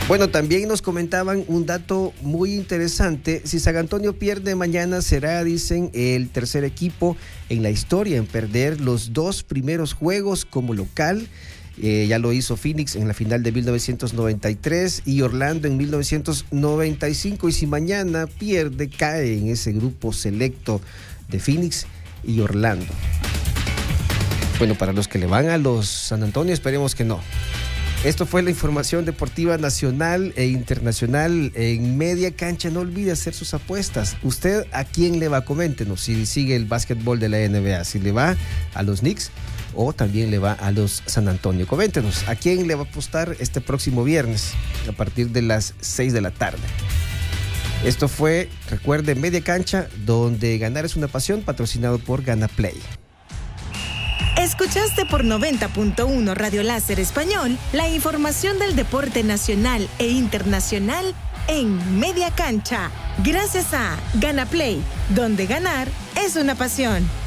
Bueno, también nos comentaban un dato muy interesante. Si San Antonio pierde mañana, será, dicen, el tercer equipo en la historia en perder los 2 primeros juegos como local. Ya lo hizo Phoenix en la final de 1993 y Orlando en 1995. Y si mañana pierde, cae en ese grupo selecto de Phoenix y Orlando. Bueno, para los que le van a los San Antonio, esperemos que no. Esto fue la información deportiva nacional e internacional en Media Cancha. No olvide hacer sus apuestas. ¿Usted a quién le va? Coméntenos si sigue el básquetbol de la NBA. Si le va a los Knicks o también le va a los San Antonio. Coméntenos a quién le va a apostar este próximo viernes a partir de las 6 de la tarde. Esto fue, recuerde, Media Cancha, donde ganar es una pasión, patrocinado por Gana Play. Escuchaste por 90.1 Radio Láser Español la información del deporte nacional e internacional en Media Cancha. Gracias a Gana Play, donde ganar es una pasión.